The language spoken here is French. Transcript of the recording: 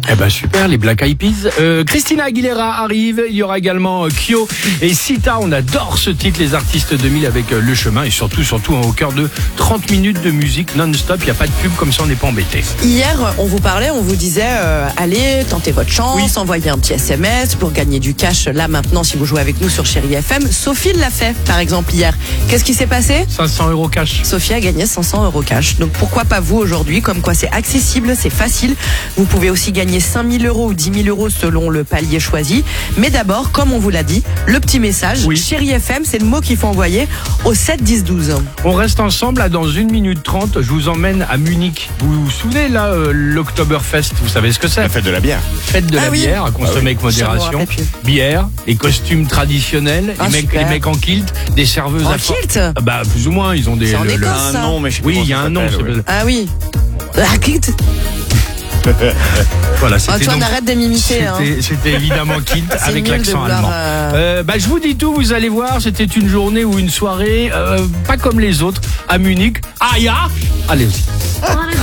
Eh ben super, les Black Eyed Peas. Christina Aguilera arrive, il y aura également Kyo et Sita. On adore ce titre, les artistes 2000 avec Le Chemin et surtout au cœur de 30 minutes de musique non-stop. Il n'y a pas de pub, comme ça on n'est pas embêté. Hier, on vous parlait, on vous disait, allez, tentez votre chance, envoyez un petit SMS pour gagner du cash là maintenant si vous jouez avec nous sur Chérie FM. Sophie l'a fait, par exemple, hier. Qu'est-ce qui s'est passé ? 500 € cash. Sophie a gagné 500 € cash. Donc pourquoi pas vous aujourd'hui ? Comme quoi c'est accessible, c'est facile. Vous pouvez aussi gagner 5 000 € ou 10 000 € selon le palier choisi. Mais d'abord, comme on vous l'a dit, le petit message. Oui. Chérie FM, c'est le mot qu'il faut envoyer au 7 10 12. On reste ensemble là dans 1 minute 30. Je vous emmène à Munich. Vous vous souvenez là, l'Oktoberfest, vous savez ce que c'est ? La fête de la bière. Fête de la bière à consommer avec modération. Je me rappelle plus. Bière, les costumes traditionnels, Ah, les super. mecs en kilt, des serveuses En à force. kilt ? Bah plus ou moins, ils ont des. C'est en Écosse, Un ça. nom, mais je sais plus Oui, comment il y a ça un nom. s'appelle, oui. Ah oui. Voilà, c'était Antoine, donc- arrête de m'imiter. Hein. C'était évidemment kilt C'est avec nul de l'accent vouloir, allemand. Je vous dis tout, vous allez voir, c'était une journée ou une soirée pas comme les autres à Munich. Ah ya, allez-y.